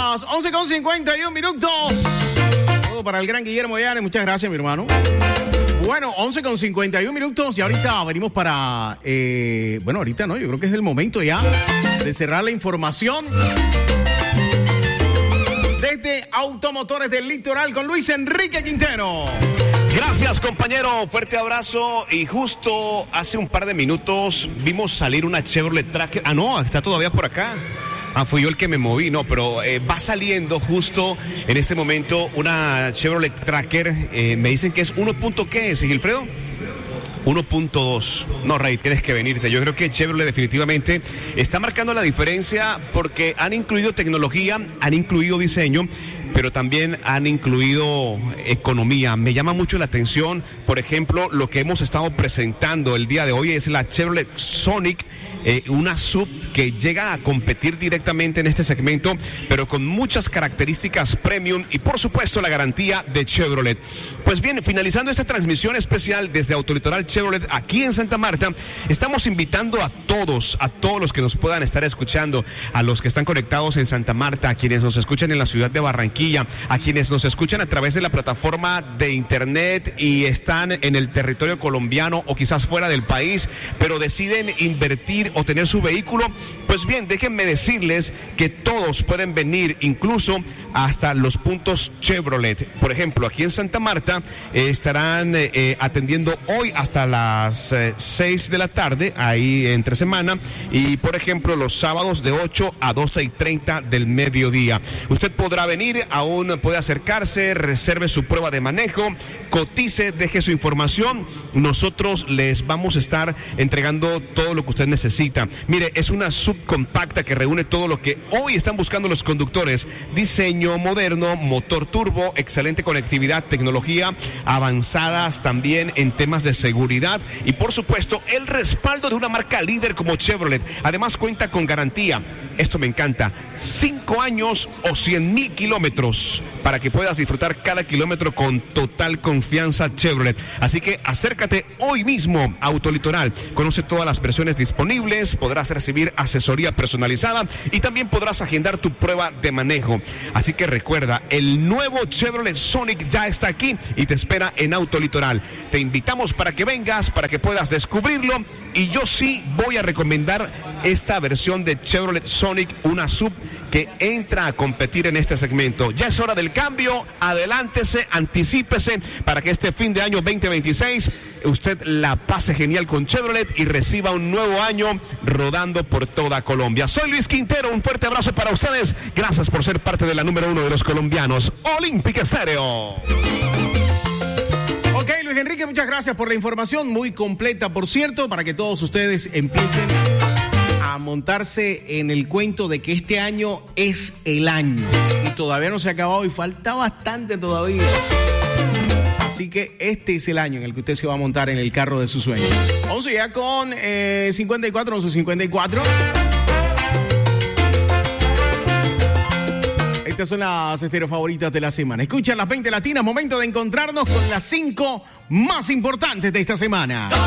las 11:51. Todo para el gran Guillermo Llanes. Muchas gracias, mi hermano. Bueno, 11:51 y ahorita venimos para... ahorita no, yo creo que es el momento ya de cerrar la información desde Automotores del Litoral con Luis Enrique Quintero. Gracias, compañero. Fuerte abrazo. Y justo hace un par de minutos vimos salir una Chevrolet Tracker. Ah, no, está todavía por acá. Fui yo el que me moví, no, pero va saliendo justo en este momento una Chevrolet Tracker. Me dicen que es 1. ¿Qué es, Gilfredo? 1.2. No, Ray, tienes que venirte. Yo creo que Chevrolet definitivamente está marcando la diferencia porque han incluido tecnología, han incluido diseño, pero también han incluido economía. Me llama mucho la atención, por ejemplo, lo que hemos estado presentando el día de hoy es la Chevrolet Sonic, una sub que llega a competir directamente en este segmento, pero con muchas características premium y por supuesto la garantía de Chevrolet. Pues bien, finalizando esta transmisión especial desde Autolitoral Chevrolet aquí en Santa Marta, estamos invitando a todos los que nos puedan estar escuchando, a los que están conectados en Santa Marta, a quienes nos escuchan en la ciudad de Barranquilla, a quienes nos escuchan a través de la plataforma de internet y están en el territorio colombiano o quizás fuera del país, pero deciden invertir o tener su vehículo. Pues bien, déjenme decirles que todos pueden venir incluso hasta los puntos Chevrolet. Por ejemplo, aquí en Santa Marta estarán atendiendo hoy hasta las 6 de la tarde, ahí entre semana, y por ejemplo los sábados de 8 a 12:30 del mediodía. Usted podrá venir, aún puede acercarse, reserve su prueba de manejo, cotice, deje su información. Nosotros les vamos a estar entregando todo lo que usted necesita. Mire, es una subcompacta que reúne todo lo que hoy están buscando los conductores: diseño moderno, motor turbo, excelente conectividad, tecnología avanzadas también en temas de seguridad y por supuesto el respaldo de una marca líder como Chevrolet. Además cuenta con garantía, esto me encanta, 5 años o 100,000 kilómetros para que puedas disfrutar cada kilómetro con total confianza Chevrolet. Así que acércate hoy mismo a Autolitoral, conoce todas las versiones disponibles, podrás recibir asesoría personalizada y también podrás agendar tu prueba de manejo. Así que recuerda, el nuevo Chevrolet Sonic ya está aquí y te espera en Autolitoral. Te invitamos para que vengas, para que puedas descubrirlo, y yo sí voy a recomendar esta versión de Chevrolet Sonic, una sub que entra a competir en este segmento. Ya es hora del cambio, adelántese, anticípese para que este fin de año 2026 usted la pase genial con Chevrolet y reciba un nuevo año rodando por toda Colombia. Soy Luis Quintero, un fuerte abrazo para ustedes. Gracias por ser parte de la número 1 de los colombianos. Olímpica Estéreo. Ok, Luis Enrique, muchas gracias por la información, muy completa, por cierto, para que todos ustedes empiecen a montarse en el cuento de que este año es el año. Y todavía no se ha acabado y falta bastante todavía. Así que este es el año en el que usted se va a montar en el carro de sus sueños. Vamos ya con 54. Estas son las estereos favoritas de la semana. Escucha las 20 latinas, momento de encontrarnos con las 5 más importantes de esta semana.